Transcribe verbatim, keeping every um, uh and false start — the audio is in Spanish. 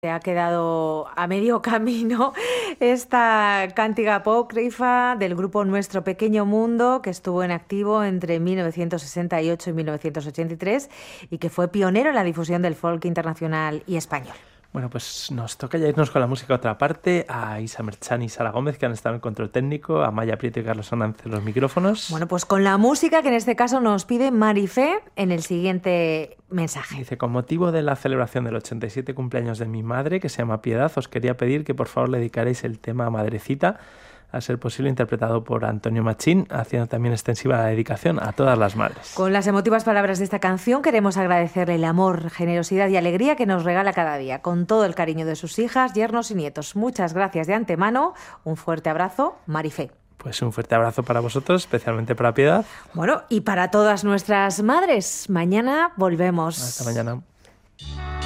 Se ha quedado a medio camino esta cántiga apócrifa del grupo Nuestro Pequeño Mundo, que estuvo en activo entre mil novecientos sesenta y ocho y mil novecientos ochenta y tres y que fue pionero en la difusión del folk internacional y español. Bueno, pues nos toca ya irnos con la música a otra parte, a Isa Merchán y Sara Gómez, que han estado en el control técnico, a Maya Prieto y Carlos Hernández en los micrófonos. Bueno, pues con la música que en este caso nos pide Marifé en el siguiente mensaje. Dice, con motivo de la celebración del ochenta y siete cumpleaños de mi madre, que se llama Piedad, os quería pedir que por favor le dedicaréis el tema Madrecita, a ser posible interpretado por Antonio Machín, haciendo también extensiva la dedicación a todas las madres. Con las emotivas palabras de esta canción queremos agradecerle el amor, generosidad y alegría que nos regala cada día, con todo el cariño de sus hijas, yernos y nietos. Muchas gracias de antemano, un fuerte abrazo, Marifé. Pues un fuerte abrazo para vosotros, especialmente para Piedad. Bueno, y para todas nuestras madres. Mañana volvemos. Hasta mañana.